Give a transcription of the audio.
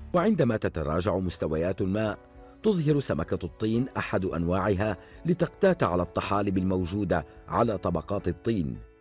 وعندما تتراجع مستويات الماء تظهر سمكة الطين أحد أنواعها لتقتات على الطحالب الموجودة على طبقات الطين،